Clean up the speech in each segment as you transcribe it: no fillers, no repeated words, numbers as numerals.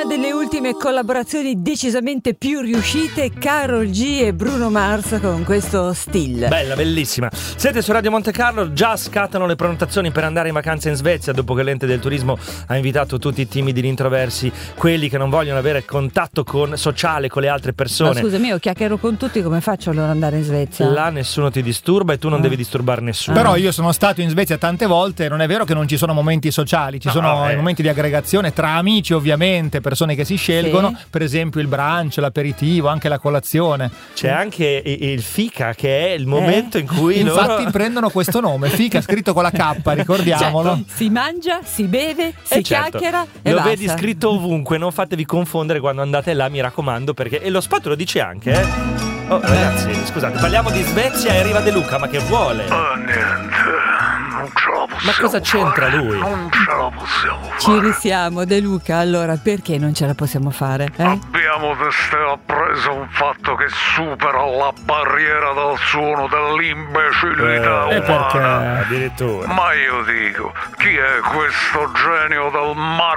Una delle ultime collaborazioni decisamente più riuscite, Karol G e Bruno Mars con questo Still. Bella, bellissima. Siete su Radio Monte Carlo, già scattano le prenotazioni per andare in vacanza in Svezia dopo che l'ente del turismo ha invitato tutti i timidi introversi, quelli che non vogliono avere contatto sociale con le altre persone. Ma scusami, io chiacchiero con tutti, come faccio allora ad andare in Svezia? Là nessuno ti disturba e tu non devi disturbare nessuno. Però io sono stato in Svezia tante volte, non è vero che non ci sono momenti sociali, ci sono i momenti di aggregazione tra amici, ovviamente, persone che si scelgono, per esempio il brunch, l'aperitivo, anche la colazione. C'è anche il fika, che è il momento in cui infatti prendono questo nome, fika scritto con la K, ricordiamolo. Certo, si mangia, si beve, si chiacchiera e lo basta. vedi scritto ovunque, non fatevi confondere quando andate là, mi raccomando, perché e lo spot lo dice anche, Oh ragazzi, scusate, parliamo di Svezia e arriva De Luca, ma che vuole? Niente, non ce la possiamo. Ma cosa c'entra lui? Non ce la possiamo fare. Ci risiamo, De Luca, allora perché non ce la possiamo fare? Abbiamo testé appreso un fatto che supera la barriera del suono dell'imbecillità E umana. perché? Addirittura. Ma io dico, chi è questo genio del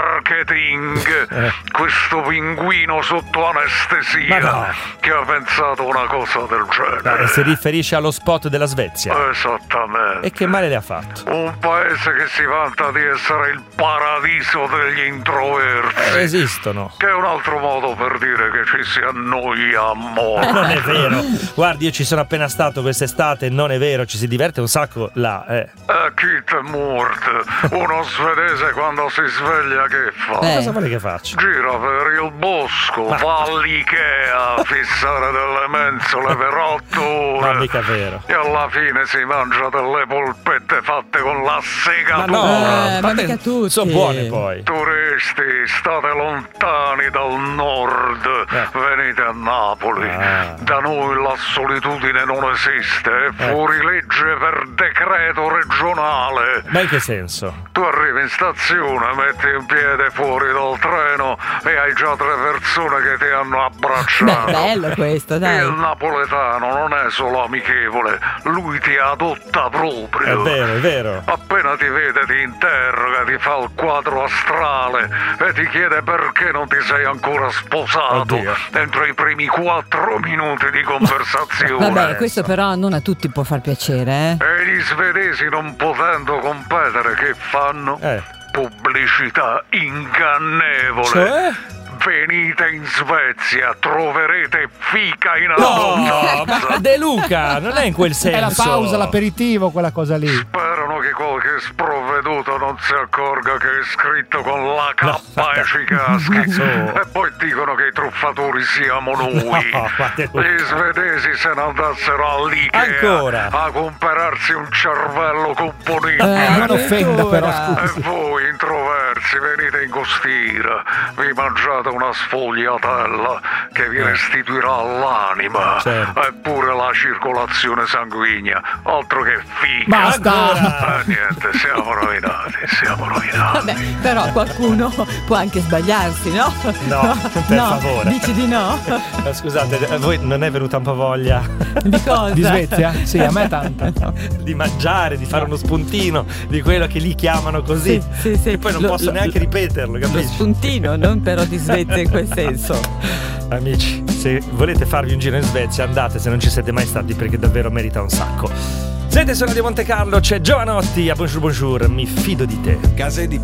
marketing? Questo pinguino sotto anestesia, Ma no. che ha pensato una cosa del genere? Si riferisce allo spot della Svezia. Esattamente. E che male le ha fatto? Un paese che si vanta di essere il paradiso degli introversi. Esistono. Che è un altro modo per dire che ci si annoia a morte. Non è vero. Guardi, io ci sono appena stato quest'estate, non è vero, ci si diverte un sacco là, Kit Murt, uno svedese quando si sveglia che fa? Cosa vuole che faccia? Gira per il bosco, va all'Ikea a fissare delle mensole per 8 ore. Ma mica vero. E alla fine si mangia delle polpette fatte con la segatura. ma mica tutti. Sono buone poi. Turisti, state lontani dal nord, venite a Napoli. Da noi la solitudine non esiste, è fuori legge per decreto regionale. Ma in che senso? Tu arrivi in stazione, metti un piede fuori dal treno e hai già 3 persone che ti hanno abbracciato. Beh, bello questo, dai. Il napoletano non è solo amichevole, lui ti adotta proprio. È vero. Appena ti vede ti interroga, ti fa il quadro astrale e ti chiede perché non ti sei ancora sposato. Oddio. Entro i primi 4 minuti di conversazione. Vabbè, questo però non a tutti può far piacere, E gli svedesi, non potendo competere, che fanno? Pubblicità ingannevole. Cioè? Venite in Svezia, troverete fica in No, abbondanza. ma De Luca, non è in quel senso. È la pausa, l'aperitivo, quella cosa lì. Sperano che qualche sprovveduto non si accorga che è scritto con la K e ci caschi. E poi dicono che i truffatori siamo noi. Gli svedesi se ne andassero all'Ikea Ancora? a comprarsi un cervello componibile. Non offenda però, scusi. E voi introversi venite in costiera, vi mangiate una sfogliatella che vi restituirà l'anima. Certo. Eppure la circolazione sanguigna, altro che figa. Basta. Niente, siamo rovinati. Vabbè, però qualcuno può anche sbagliarsi, no? No, per favore. Dici di no? Scusate, a voi non è venuta un po' voglia Di cosa? Di Svezia? Sì, a me tanta. di mangiare, di fare uno spuntino di quello che lì chiamano così? Sì. E poi non posso neanche ripeterlo, Lo capisci? spuntino, non però di Svezia in quel senso. Amici, se volete farvi un giro in Svezia andate, se non ci siete mai stati, perché davvero merita un sacco. Siete su Radio Monte Carlo, c'è Giovanotti a Bonjour, mi fido di te. Case di